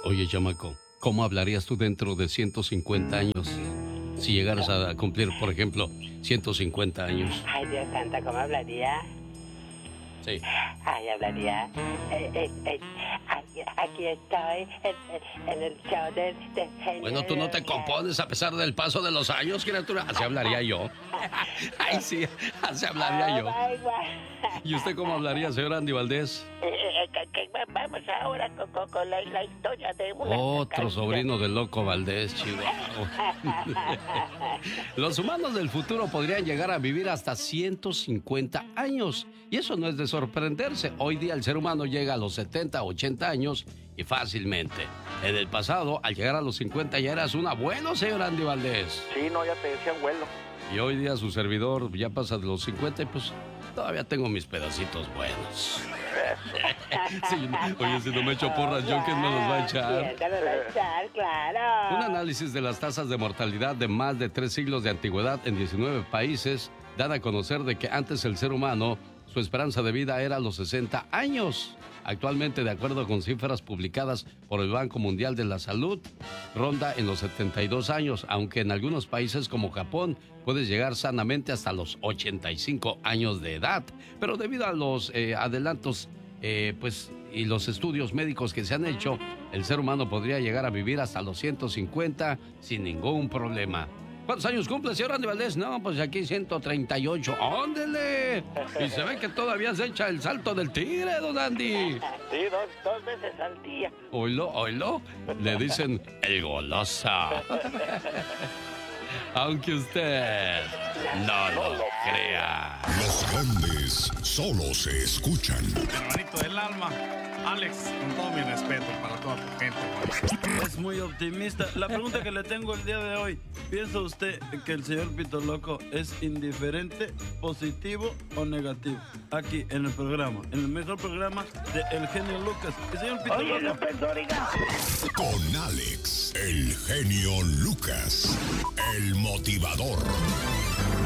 Oye, chamaco, ¿cómo hablarías tú dentro de 150 años? Si llegaras a cumplir, por ejemplo, 150 años. Ay, Dios santo, ¿cómo hablaría? Sí. Ay, hablaría. Aquí estoy en el show del genio. Bueno, tú no te compones a pesar del paso de los años, criatura. Así hablaría yo. Ay, sí, así hablaría yo. ¿Y usted cómo hablaría, señor Andy Valdés? Vamos ahora con la historia de una... Otro sobrino del loco Valdés, Chihuahua. Los humanos del futuro podrían llegar a vivir hasta 150 años. Y eso no es de sorprenderse. Hoy día el ser humano llega a los 70, 80 años y fácilmente. En el pasado, al llegar a los 50 ya eras un abuelo, señor Andy Valdés. Sí, no, ya te decía abuelo. Y hoy día su servidor ya pasa de los 50 y pues todavía tengo mis pedacitos buenos. Sí, oye, si no me echo porras, yo quién me los va a echar. Claro. Un análisis de las tasas de mortalidad de más de 3 siglos de antigüedad en 19 países dan a conocer de que antes el ser humano, su esperanza de vida era los 60 años. Actualmente, de acuerdo con cifras publicadas por el Banco Mundial de la Salud, ronda en los 72 años, aunque en algunos países como Japón puedes llegar sanamente hasta los 85 años de edad. Pero debido a los adelantos y los estudios médicos que se han hecho, el ser humano podría llegar a vivir hasta los 150 sin ningún problema. ¿Cuántos años cumple, señor Andy Valdés? No, pues aquí 138. ¡Ándele! Y se ve que todavía se echa el salto del tigre, don Andy. Sí, dos veces al día. Oilo. Le dicen el golosa. Aunque usted no lo crea. Los grandes solo se escuchan. Hermanito del alma, Alex, con todo mi respeto para toda tu gente. Es muy optimista. La pregunta que le tengo el día de hoy, ¿piensa usted que el señor Pito Loco es indiferente, positivo o negativo? Aquí en el programa, en el mejor programa de El Genio Lucas. El señor Pito Loco. Con Alex, el genio Lucas, el motivador.